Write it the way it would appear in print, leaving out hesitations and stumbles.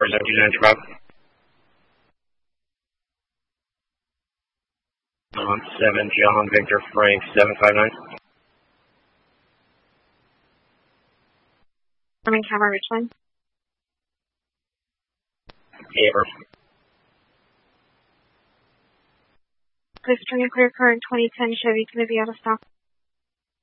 7 John Victor Frank 759. Morning, camera Richland. Paper. Please turn your clear current 2010 Chevy to be out of stock.